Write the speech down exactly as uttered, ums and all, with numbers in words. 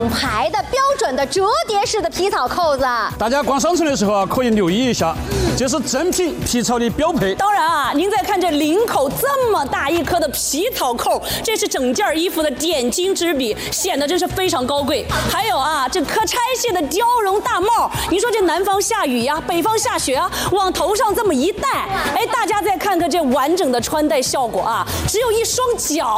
牌的标准的折叠式的皮草扣子， 大家逛商城的时候啊，可以留意一下，这是正品皮草的标配。 当然啊，您再看这领口这么大一颗的皮草扣，这是整件衣服的点睛之笔，显得真是非常高贵。还有啊，这可拆卸的貂绒大帽，你说这南方下雨呀，北方下雪啊，往头上这么一戴，哎，大家再看看这完整的穿戴效果啊，只有一双脚。